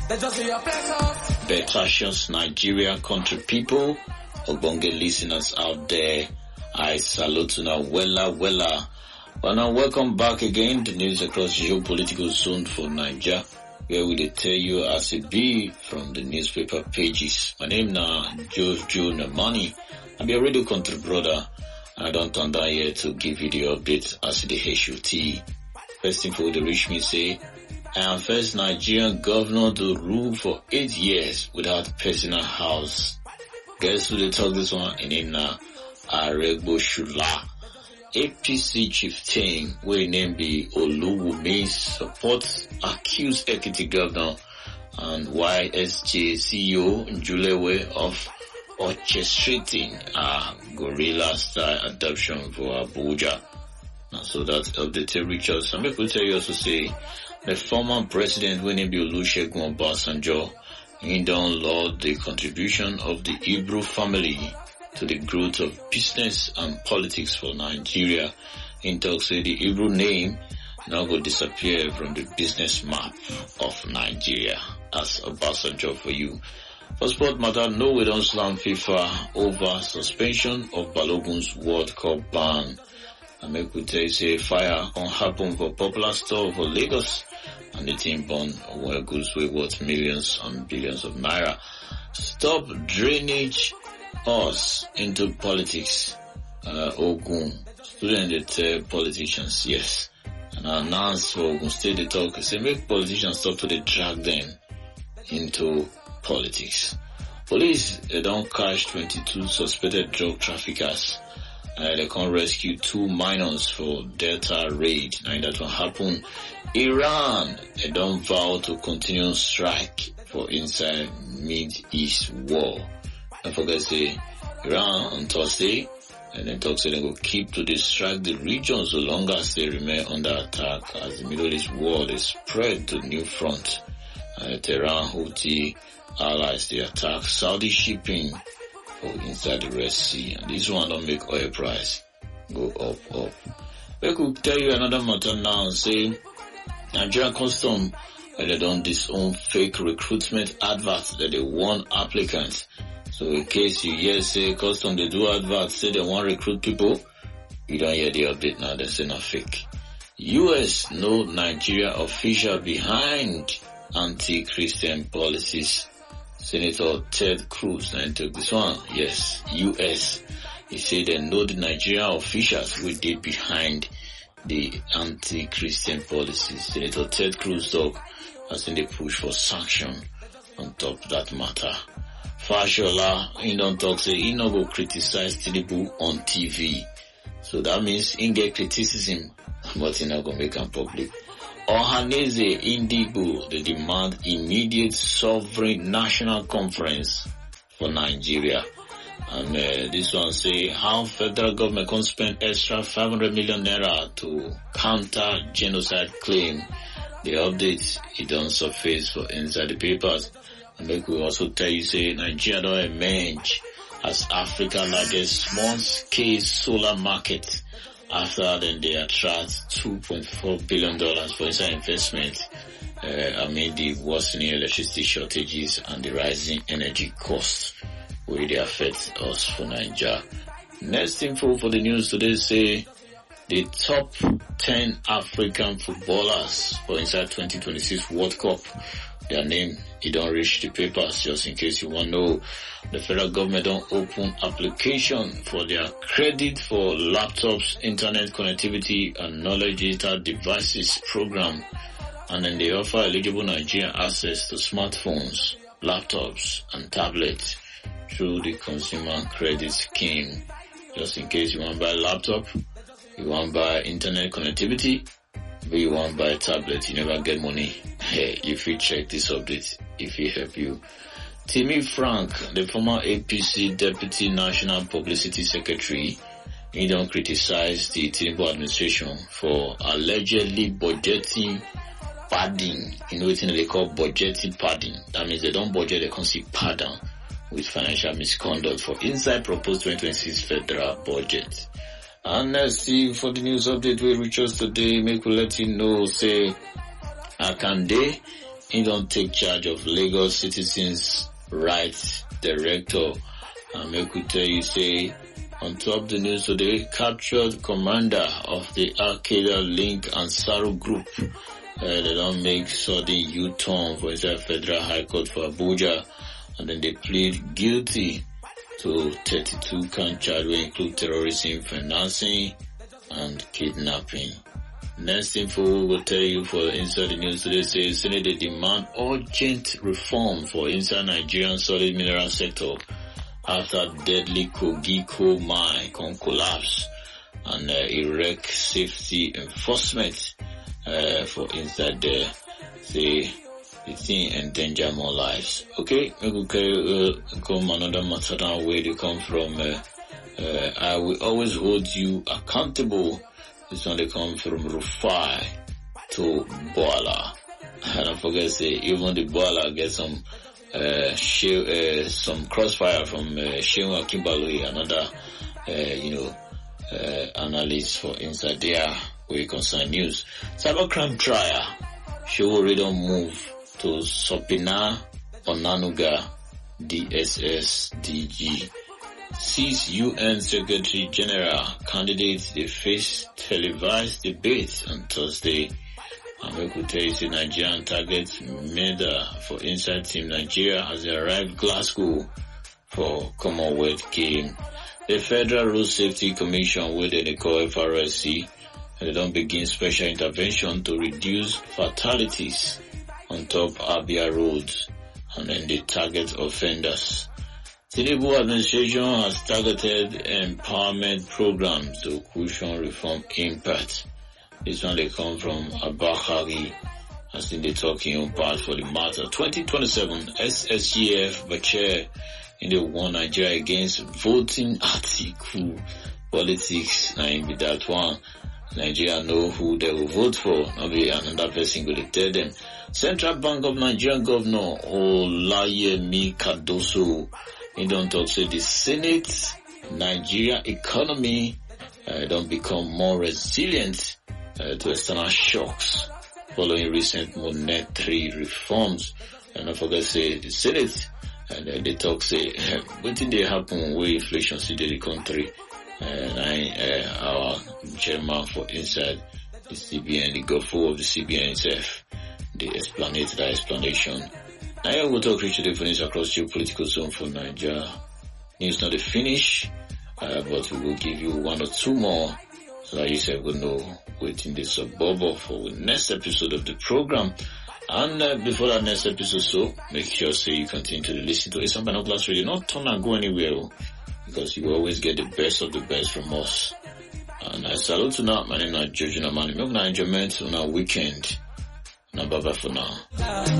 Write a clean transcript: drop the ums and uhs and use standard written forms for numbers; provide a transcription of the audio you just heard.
Betashos Nigeria country people, Obonge listeners out there, I salute you now, wella. Well, now welcome back again to news across geopolitical zone for Nigeria, where we tell you as it be from the newspaper pages. My name now Joe Namani. I'm your radio country brother, and I don't turn down here to give you the updates as the HOT. First thing for the reach me say, I am first Nigerian governor to rule for 8 years without personal house. Guess who they talk this one? In Inna Aregboshula. APC chieftain, we name be Oluwumi, supports accused Ekiti governor and YSJ CEO Njulewe of orchestrating a guerrilla-style adoption for Abuja. Now, so that's updated Richard. Some people tell you also say the former president, we name be Olusegun Obasanjo, he don't laud the contribution of the Ibro family to the growth of business and politics for Nigeria. In talks say the Hebrew name now will disappear from the business map of Nigeria. That's Obasanjo for you. For sport matter, no we don't slam FIFA over suspension of Balogun's World Cup ban. And make we tell you say fire on happen for popular store for Lagos, and the team burn where goods were worth millions and billions of naira. Stop drainage us into politics. Ogun student politicians, yes. And announce for Ogun State they talk, say make politicians stop to they drag them into politics. Police they don't catch 22 suspected drug traffickers. They can't rescue 2 minors for Delta raid. Now that will happen. Iran they don't vow to continue strike for inside Mid-East war. Don't forget say Iran on Thursday, and then talk say they will keep to distract the region so long as they remain under attack as the Middle East war is spread to new front. Tehran Houthi allies they attack Saudi shipping for inside the Red Sea, and this one don't make oil price go up. We could tell you another matter now and say Nigerian custom they don't disown fake recruitment adverts that they want applicants. So in case you hear say custom they do adverts say they want recruit people, you don't hear the update now, they say not fake. US no Nigeria official behind anti-Christian policies. Senator Ted Cruz now took this one. Yes, US. He said they know the Nigerian officials who did behind the anti-Christian policies. Senator Ted Cruz talk as in the push for sanction on top of that matter. Fashola, he don't talk, say he not go criticize Tinubu on TV. So that means he get criticism, but he not go make him public. Ohaneze Indigo, they demand immediate sovereign national conference for Nigeria. And this one say how federal government can spend extra 500 million naira to counter genocide claim. The updates, it don't surface for inside the papers. And like we also tell you say Nigeria don't emerge as Africa's largest small-scale solar market after then they attract $2.4 billion for inside investment amid the worsening electricity shortages and the rising energy costs where they affect us for Nigeria. Next info for the news today say the top 10 African footballers for inside 2026 World Cup, their name, it don't reach the papers. Just in case you want to know, the federal government don't open application for their credit for laptops, internet connectivity and knowledge digital devices program, and then they offer eligible Nigerian access to smartphones, laptops and tablets through the consumer credit scheme. Just in case you want to buy a laptop, you want to buy internet connectivity, but you want to buy a tablet, you never get money. Hey, if you check this update, if it help you. Timmy Frank, the former APC Deputy National Publicity Secretary, he don't criticize the Tinubu administration for allegedly budgeting padding. You know what they call budgeting padding. That means they don't budget, they can see pattern with financial misconduct for inside proposed 2026 federal budget. And let's see for the news update we reach us today, make we let you know, say, Akande, he don't take charge of Lagos Citizens Rights Director. And I could tell you, say, on top the news today, captured commander of the Al-Qaeda Link Ansaro Group. They don't make sudden U-turn for inside Federal High Court for Abuja, and then they plead guilty to 32 count charge which include terrorism, financing, and kidnapping. Next info will tell you for inside the news today says Senate they demand urgent reform for inside Nigerian solid mineral sector after deadly Kogi coal mine can collapse and erect safety enforcement for inside there. Say the thing endanger more lives. Okay, we will come another matter down where they come from. I will always hold you accountable. This one they come from Rufai to Boala. And I forget say even the Boala get some crossfire from Shehu Akimbaloi, another analyst for inside there where concern news. Cybercrime trial. Shehu Redon move to Sopina Onanuga DSS DG. 6 UN Secretary General candidates they face televised debate on Thursday. And we could tell you the Nigerian target medal for inside team Nigeria has arrived Glasgow for Commonwealth game. The Federal Road Safety Commission, where they call FRSC, and they don't begin special intervention to reduce fatalities on top Abia roads, and then they target offenders. Tinubu administration has targeted empowerment programs to cushion reform impact. This one they come from Abakari, as in the talking on part for the matter. 2027 SSGF Bachir in the one Nigeria against voting article politics. Now in that one, Nigeria know who they will vote for. Not be another person go to tell them. Central Bank of Nigeria Governor Olayemi Kadoso, he don't talk say the Senate Nigeria economy don't become more resilient to external shocks following recent monetary reforms. And I forget say the Senate and they talk say what did they happen with inflation see the country, and our chairman for inside the CBN, the gopher of the CBN itself, they explanate that explanation. Now I will talk today for news across geopolitical zone for Nigeria. News not the finish, but we will give you one or two more so that you say will know waiting the suburb for the next episode of the program. And before that next episode, so make sure say you continue to listen to Eastern Binoculars Radio. Not turn and go anywhere, because you will always get the best of the best from us. And I salute you now. My name is George Namani. Make an enjoyment on our weekend. Now bye bye for now.